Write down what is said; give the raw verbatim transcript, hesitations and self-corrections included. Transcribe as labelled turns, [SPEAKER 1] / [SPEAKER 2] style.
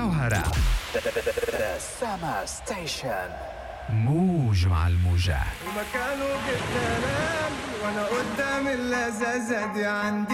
[SPEAKER 1] الجوهرة.
[SPEAKER 2] سما ستيشن.
[SPEAKER 1] موج مع الموجة.
[SPEAKER 3] ومكانه بالدلال وانا قدام اللذاذة دي عندي